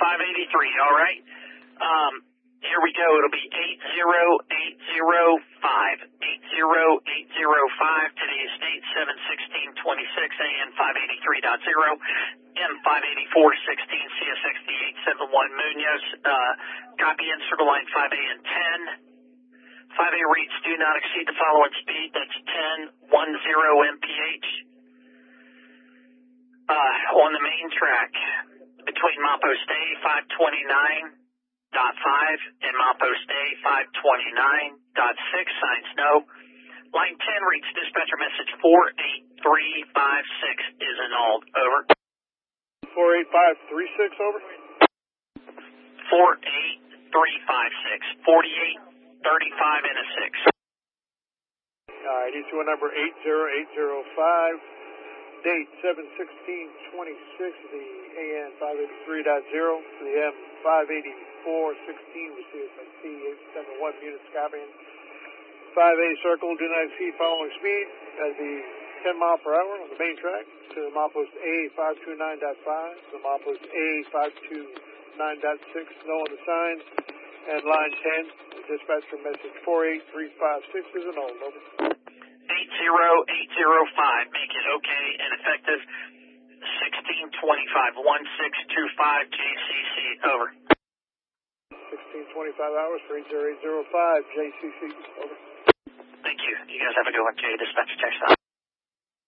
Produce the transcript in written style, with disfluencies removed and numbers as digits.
all right? Here we go. It'll be 80805. 80805. Today's date 7/16/26, AN 583.0, M58416, CSXD 871 Munoz. Copy in circle line 5A and 10. 5A reads do not exceed the following speed. That's 1010 mph. On the main track between milepost A 529.5 and milepost A 529.6, signs no. Line 10 reads dispatcher message 48356 is annulled. Over. 48536, over. 48356. 4835 and a 6. Alright, EC1 number 80805. Date 7/16/26, the AN 583.0, the M58416, the CSXD 871 units copying. 5A circle, do not exceed following speed. That'd be 10 miles per hour on the main track to the milepost A 529.5, the milepost A 529.6, no on the signs. And line 10, the dispatcher message 48356 is annulled. Over. 80805, make it okay and effective 1625, 1625 JCC, over. 1625 hours for 80805 JCC, over. Thank you. You guys have a good one, Jay. Dispatcher checks out.